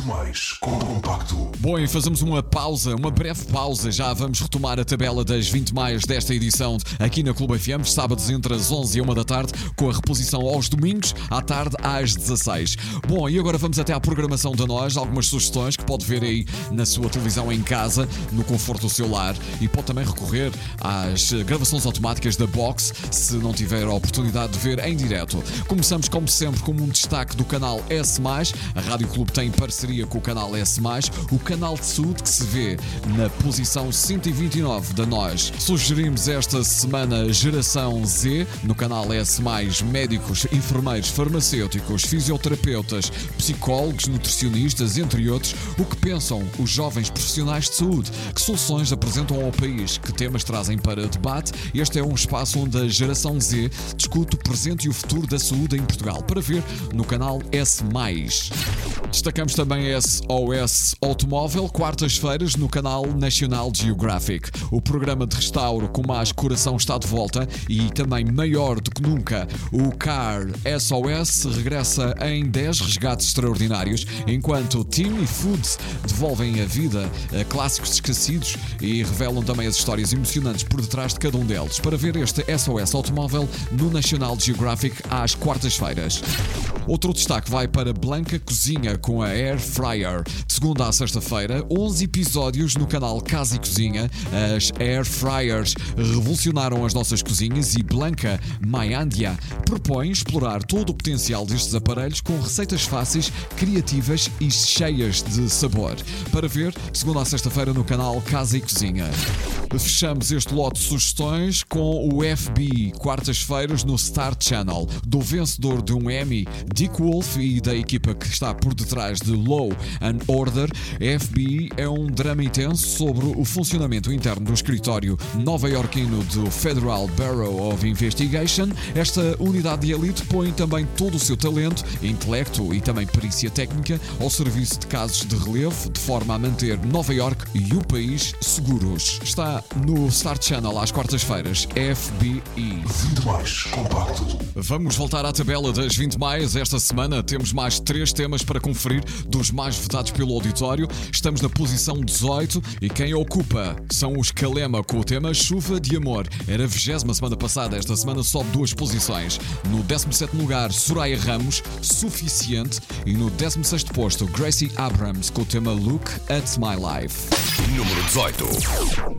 mais compacto. Bom, e fazemos uma pausa, uma breve pausa. Já vamos retomar a tabela das 20 mais desta edição aqui na Clube FM, sábados entre as 11 e 1 da tarde, com a reposição aos domingos, à tarde às 16. Bom, e agora vamos até à programação da Nós, algumas sugestões que pode ver aí na sua televisão em casa, no conforto do seu lar, e pode também recorrer às gravações automáticas da Box, se não tiver a oportunidade de ver em direto. Começamos, como sempre, com um destaque do canal S+. A Rádio Clube tem parceria com o canal S+, o canal de saúde que se vê na posição 129 da Nós. Sugerimos esta semana Geração Z, no canal S+, médicos, enfermeiros, farmacêuticos, fisioterapeutas, psicólogos, nutricionistas, entre outros, o que pensam os jovens profissionais de saúde, que soluções apresentam ao país, que temas trazem para debate. Este é um espaço onde a Geração Z discute o presente e o futuro da saúde em Portugal, para ver no canal S+. Destacamos também SOS Automóvel, quartas-feiras no canal National Geographic. O programa de restauro com mais coração está de volta e também maior do que nunca. O Car SOS regressa em 10 resgates extraordinários, enquanto Team e Foods devolvem a vida a clássicos esquecidos e revelam também as histórias emocionantes por detrás de cada um deles. Para ver este SOS Automóvel no National Geographic às quartas-feiras. Outro destaque vai para Blanca Cozinha com a Air Fryer. De segunda à sexta-feira, 11 episódios no canal Casa e Cozinha. As Air Fryers revolucionaram as nossas cozinhas e Blanca Maiandia propõe explorar todo o potencial destes aparelhos com receitas fáceis, criativas e cheias de sabor. Para ver, de segunda à sexta-feira no canal Casa e Cozinha. Fechamos este lote de sugestões com o FBI, quartas-feiras no Star Channel, do vencedor de um Emmy, Dick Wolf, e da equipa que está por detrás de Law and Order. FBI é um drama intenso sobre o funcionamento interno do escritório nova-iorquino do Federal Bureau of Investigation. Esta unidade de elite põe também todo o seu talento, intelecto e também perícia técnica ao serviço de casos de relevo, de forma a manter Nova York e o país seguros. Está no Star Channel às quartas-feiras, FBI. 20 mais compacto. Vamos voltar à tabela das 20 mais. Esta semana temos mais 3 temas para conferir dos mais votados pelo auditório. Estamos na posição 18 e quem ocupa são os Kalema com o tema Chuva de Amor. Era a 20ª semana passada, esta semana sobe 2 posições. No 17º lugar, Soraya Ramos, Suficiente, e no 16º posto, Gracie Abrams com o tema Look at My Life. Número 18.